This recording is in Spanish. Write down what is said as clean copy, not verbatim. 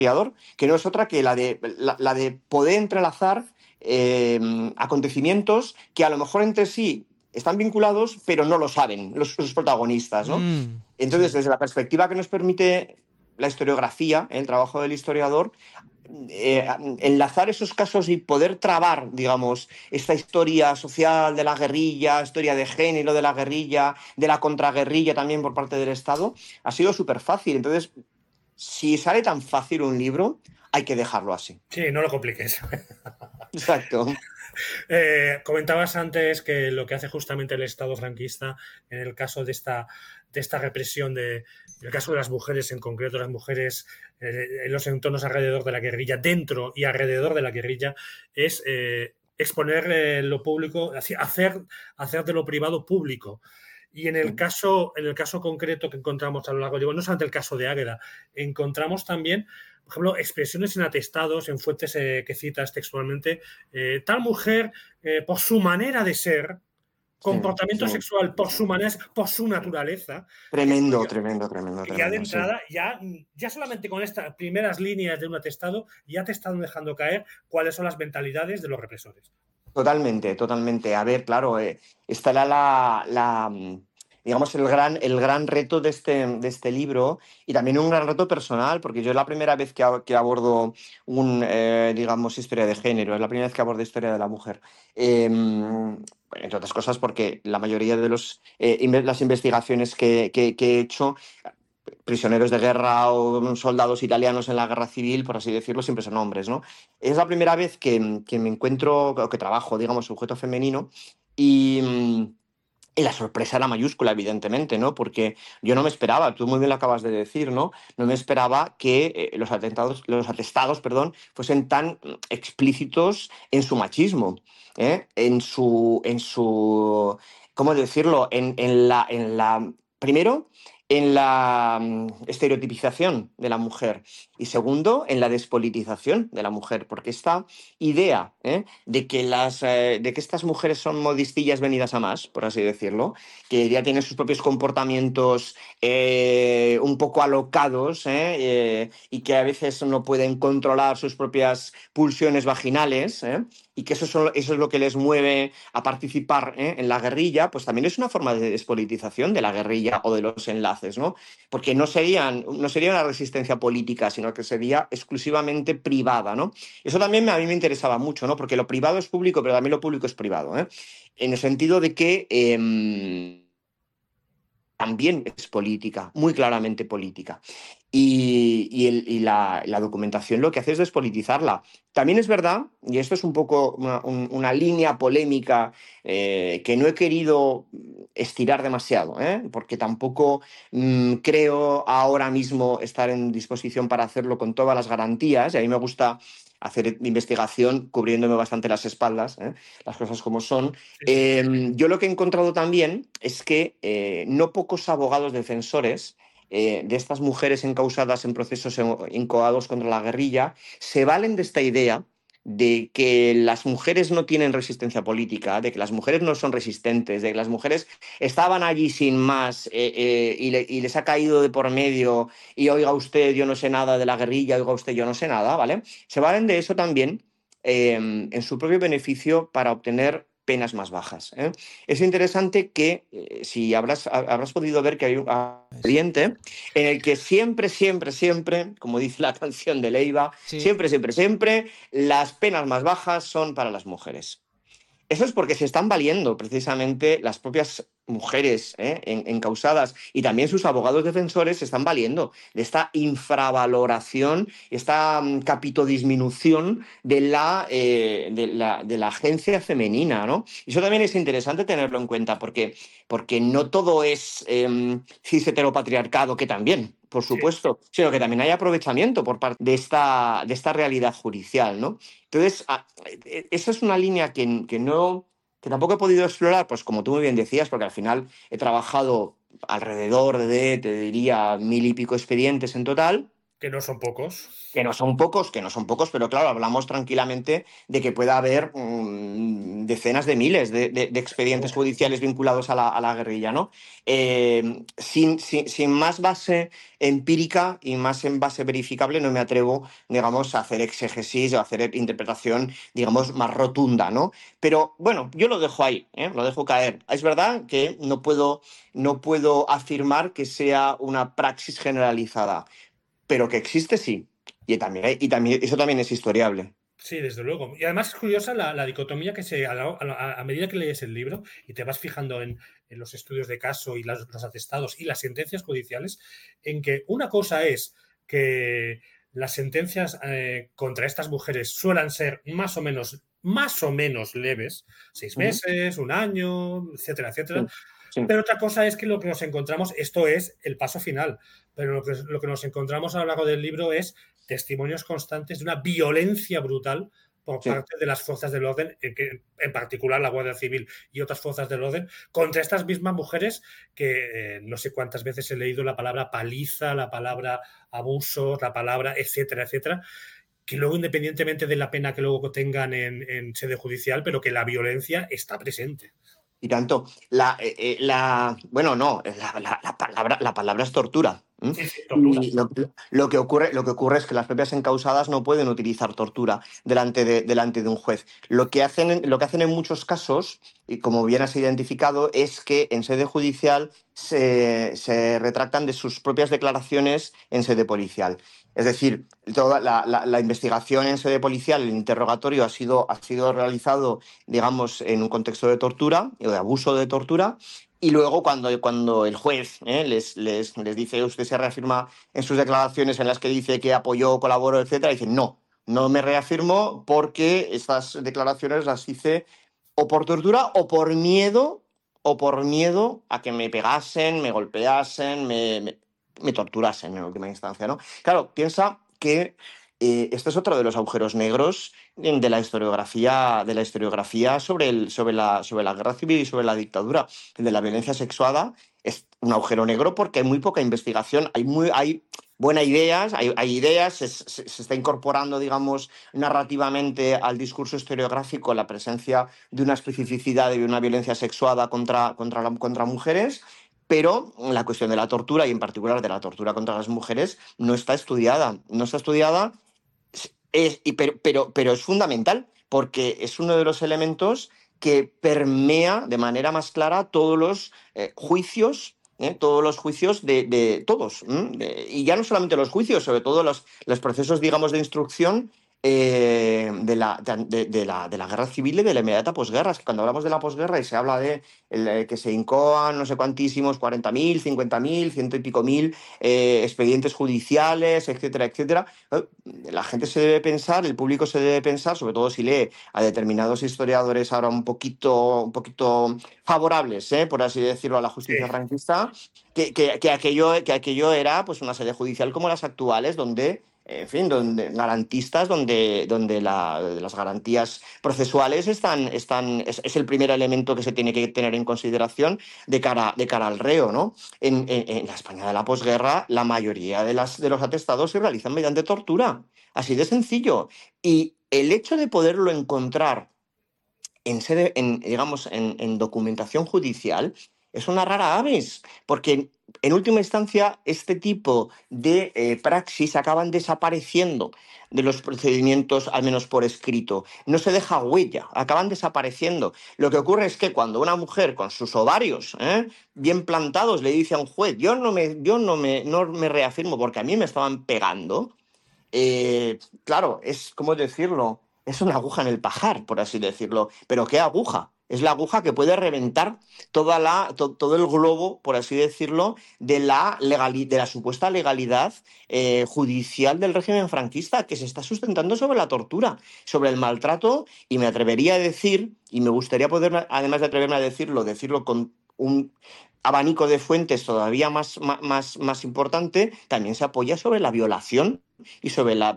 historiador, que no es otra que la de poder entrelazar acontecimientos que a lo mejor entre sí están vinculados, pero no lo saben los protagonistas, ¿no? Entonces, Sí. desde la perspectiva que nos permite la historiografía, el trabajo del historiador, eh, enlazar esos casos y poder trabar, digamos, esta historia social de la guerrilla, historia de género de la guerrilla, de la contraguerrilla también por parte del Estado, ha sido súper fácil. Entonces, si sale tan fácil un libro, hay que dejarlo así. Sí, no lo compliques. Exacto. Comentabas antes que lo que hace justamente el Estado franquista en el caso de esta represión, en el caso de las mujeres en concreto, las mujeres en los entornos alrededor de la guerrilla, dentro y alrededor de la guerrilla, es exponer lo público, hacer de lo privado público. Y en el caso concreto que encontramos a lo largo de, no solamente el caso de Águeda, encontramos también, por ejemplo, expresiones en atestados, en fuentes que citas textualmente, tal mujer, por su manera de ser, Sí, sí. comportamiento sexual, por su manera, por su naturaleza, esto Tremendo, ya, tremendo, tremendo, ya de tremendo, sí. entrada, ya solamente con estas primeras líneas de un atestado, ya te están dejando caer cuáles son las mentalidades de los represores. Totalmente, totalmente. A ver, claro, estará digamos, el gran reto de este libro y también un gran reto personal, porque yo es la primera vez que abordo digamos, historia de género, es la primera vez que abordo historia de la mujer. Entre otras cosas porque la mayoría de las investigaciones que he hecho prisioneros de guerra o soldados italianos en la guerra civil, por así decirlo, siempre son hombres, ¿no? Es la primera vez que me encuentro, o que trabajo, digamos, sujeto femenino y, y la sorpresa era mayúscula, evidentemente, ¿no? Porque yo no me esperaba, tú muy bien lo acabas de decir, ¿no? No me esperaba que los atestados, perdón, fuesen tan explícitos en su machismo, ¿eh? ¿Cómo decirlo? Primero, en la estereotipización de la mujer y segundo, en la despolitización de la mujer, porque esta idea de que estas mujeres son modistillas venidas a más, por así decirlo, que ya tienen sus propios comportamientos un poco alocados y que a veces no pueden controlar sus propias pulsiones vaginales, y que eso es lo que les mueve a participar en la guerrilla, pues también es una forma de despolitización de la guerrilla o de los enlaces, ¿no? Porque no sería una resistencia política, sino que sería exclusivamente privada, ¿no? Eso también a mí me interesaba mucho, ¿no? Porque lo privado es público, pero también lo público es privado, ¿eh? En el sentido de que también es política, muy claramente política. La documentación lo que hace es despolitizarla. También es verdad, y esto es un poco una línea polémica que no he querido estirar demasiado, porque tampoco creo ahora mismo estar en disposición para hacerlo con todas las garantías, y a mí me gusta hacer investigación cubriéndome bastante las espaldas, las cosas como son. Sí, sí. Yo lo que he encontrado también es que no pocos abogados defensores de estas mujeres encausadas en procesos incoados contra la guerrilla se valen de esta idea de que las mujeres no tienen resistencia política, de que las mujeres no son resistentes, de que las mujeres estaban allí sin más y les ha caído de por medio y oiga usted, yo no sé nada de la guerrilla, oiga usted, yo no sé nada, ¿vale? Se valen de eso también en su propio beneficio para obtener penas más bajas. Es interesante que, si habrás podido ver que hay un Sí. expediente en el que siempre, siempre, siempre, como dice la canción de Leiva, Sí. siempre, siempre, siempre, las penas más bajas son para las mujeres. Eso es porque se están valiendo precisamente las propias mujeres encausadas y también sus abogados defensores se están valiendo de esta infravaloración, esta capitodisminución de la agencia femenina, ¿no? Y eso también es interesante tenerlo en cuenta porque no todo es cis heteropatriarcado, que también, por Sí. supuesto, sino que también hay aprovechamiento por parte de esta realidad judicial, ¿no? Entonces, esa es una línea que tampoco he podido explorar, pues como tú muy bien decías, porque al final he trabajado alrededor de, te diría, 1000 y pico expedientes en total. que no son pocos. Que no son pocos, pero claro, hablamos tranquilamente de que pueda haber decenas de miles de expedientes judiciales vinculados a la guerrilla, ¿no? Sin más base empírica y más en base verificable, no me atrevo, digamos, a hacer exégesis o a hacer interpretación, digamos, más rotunda, ¿no? Pero bueno, yo lo dejo ahí, ¿eh? Lo dejo caer. Es verdad que no puedo afirmar que sea una praxis generalizada, pero que existe, sí. Y también eso también es historiable. Sí, desde luego. Y además es curiosa la dicotomía que a medida que lees el libro y te vas fijando en los estudios de caso y los atestados y las sentencias judiciales, en que una cosa es que las sentencias contra estas mujeres suelen ser más o menos leves, 6 meses, un año, etcétera, etcétera. Sí, sí. Pero otra cosa es que lo que nos encontramos, esto es el paso final, pero lo que nos encontramos a lo largo del libro es testimonios constantes de una violencia brutal por Sí. parte de las fuerzas del orden, en particular la Guardia Civil y otras fuerzas del orden, contra estas mismas mujeres que no sé cuántas veces he leído la palabra paliza, la palabra abuso, la palabra etcétera, etcétera, que luego independientemente de la pena que luego tengan en sede judicial, pero que la violencia está presente. Y tanto, bueno, no, la palabra es tortura. ¿M? Sí, sí, tortura. Y lo que ocurre es que las propias encausadas no pueden utilizar tortura delante de un juez. Lo que hacen en muchos casos, y como bien has identificado, es que en sede judicial se retractan de sus propias declaraciones en sede policial. Es decir, toda la investigación en sede policial, el interrogatorio ha sido realizado, digamos, en un contexto de tortura o de abuso de tortura. Y luego, cuando el juez les dice, usted se reafirma en sus declaraciones en las que dice que apoyó, colaboró, etcétera, dicen, no me reafirmo porque estas declaraciones las hice o por tortura o por miedo a que me pegasen, me golpeasen, me torturasen en última instancia, ¿no? Claro, piensa que este es otro de los agujeros negros de la historiografía sobre la guerra civil y sobre la dictadura. El de la violencia sexuada es un agujero negro porque hay muy poca investigación, hay buenas ideas, hay ideas, se está incorporando, digamos, narrativamente al discurso historiográfico la presencia de una especificidad de una violencia sexuada contra mujeres, pero la cuestión de la tortura, y en particular de la tortura contra las mujeres, no está estudiada. No está estudiada, pero es fundamental, porque es uno de los elementos que permea de manera más clara todos los juicios. Todos los juicios de todos. Y ya no solamente los juicios, sobre todo los procesos, digamos, de instrucción de la guerra civil y de la inmediata posguerra. Es que cuando hablamos de la posguerra y se habla de que se incoan no sé cuantísimos, 40.000, 50.000, ciento y pico mil expedientes judiciales, etcétera, etcétera, la gente se debe pensar, el público se debe pensar, sobre todo si lee a determinados historiadores ahora un poquito favorables, por así decirlo, a la Sí. justicia franquista, que aquello era pues una sede judicial como las actuales, donde en fin, garantistas, donde las garantías procesuales es el primer elemento que se tiene que tener en consideración de cara al reo, ¿no? En la España de la posguerra, la mayoría de los atestados se realizan mediante tortura, así de sencillo. Y el hecho de poderlo encontrar digamos, en documentación judicial, es una rara avis, porque en última instancia este tipo de praxis acaban desapareciendo de los procedimientos, al menos por escrito. No se deja huella, acaban desapareciendo. Lo que ocurre es que cuando una mujer con sus ovarios bien plantados le dice a un juez, yo no me reafirmo porque a mí me estaban pegando, claro, es, ¿cómo decirlo? Es una aguja en el pajar, por así decirlo. Pero ¿qué aguja? Es la aguja que puede reventar todo el globo, por así decirlo, de la supuesta legalidad judicial del régimen franquista, que se está sustentando sobre la tortura, sobre el maltrato, y me atrevería a decir, y me gustaría poder, además de atreverme a decirlo con un abanico de fuentes todavía más importante, también se apoya sobre la violación y sobre la